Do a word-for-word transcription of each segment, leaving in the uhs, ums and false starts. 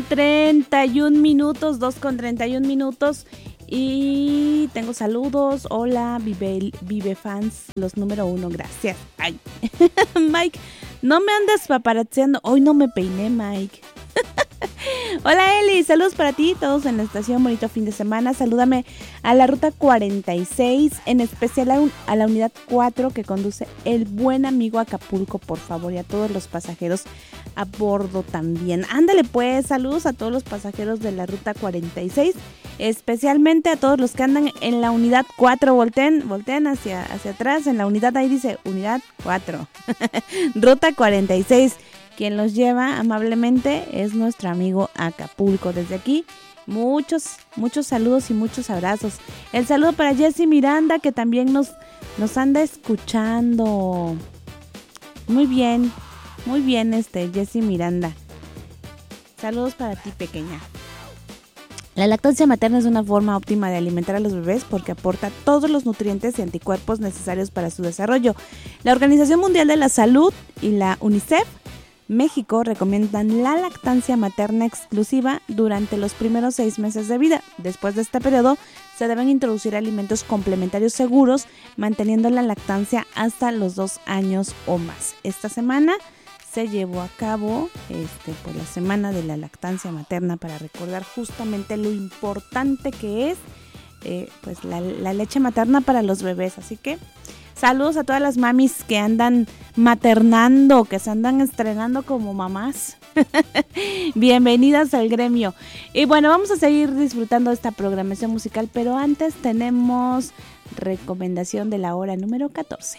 con treinta y un minutos, dos con treinta y un minutos. Y tengo saludos. Hola, Vive, Vive fans, los número uno, gracias. Ay, Mike, no me andes paparazziando. Hoy no me peiné, Mike. Hola Eli, saludos para ti, todos en la estación, bonito fin de semana. Salúdame a la ruta cuarenta y seis, en especial a, un, a la unidad cuatro que conduce el buen amigo Acapulco, por favor, y a todos los pasajeros a bordo también. Ándale pues, saludos a todos los pasajeros de la ruta cuarenta y seis, especialmente a todos los que andan en la unidad cuatro. Volteen, volteen hacia, hacia atrás, en la unidad ahí dice unidad cuatro, ruta cuarenta y seis. Quien los lleva amablemente es nuestro amigo Acapulco. Desde aquí, muchos, muchos saludos y muchos abrazos. El saludo para Jessy Miranda, que también nos, nos anda escuchando. Muy bien, muy bien este Jessy Miranda. Saludos para ti, pequeña. La lactancia materna es una forma óptima de alimentar a los bebés porque aporta todos los nutrientes y anticuerpos necesarios para su desarrollo. La Organización Mundial de la Salud y la UNICEF México recomiendan la lactancia materna exclusiva durante los primeros seis meses de vida. Después de este periodo, se deben introducir alimentos complementarios seguros, manteniendo la lactancia hasta los dos años o más. Esta semana se llevó a cabo este, pues, la semana de la lactancia materna para recordar justamente lo importante que es eh, pues, la, la leche materna para los bebés. Así que saludos a todas las mamis que andan maternando, que se andan estrenando como mamás. Bienvenidas al gremio. Y bueno, vamos a seguir disfrutando de esta programación musical, pero antes tenemos recomendación de la hora número catorce.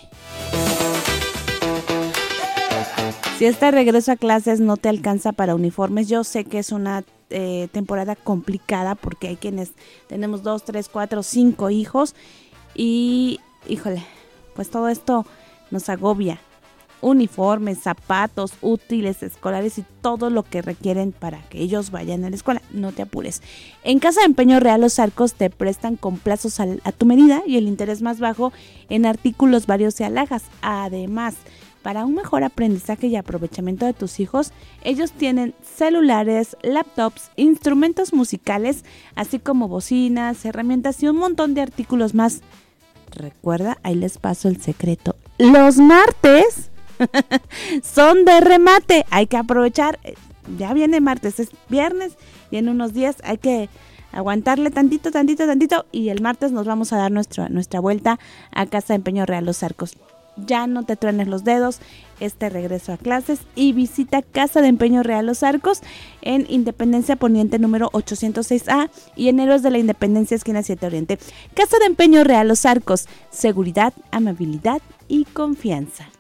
Si este regreso a clases no te alcanza para uniformes, yo sé que es una eh, temporada complicada porque hay quienes tenemos dos, tres, cuatro, cinco hijos y, híjole, pues todo esto nos agobia. Uniformes, zapatos, útiles escolares y todo lo que requieren para que ellos vayan a la escuela. No te apures. En Casa de Empeño Real Los Arcos te prestan con plazos a, a tu medida y el interés más bajo en artículos varios y alhajas. Además, para un mejor aprendizaje y aprovechamiento de tus hijos, ellos tienen celulares, laptops, instrumentos musicales, así como bocinas, herramientas y un montón de artículos más. Recuerda, ahí les paso el secreto. Los martes son de remate. Hay que aprovechar. Ya viene martes, es viernes y en unos días hay que aguantarle tantito, tantito, tantito. Y el martes nos vamos a dar nuestra, nuestra vuelta a Casa de Empeño Real Los Arcos. Ya no te truenes los dedos este regreso a clases y visita Casa de Empeño Real Los Arcos en Independencia Poniente número ochocientos seis A y en Héroes de la Independencia esquina siete Oriente. Casa de Empeño Real Los Arcos, seguridad, amabilidad y confianza.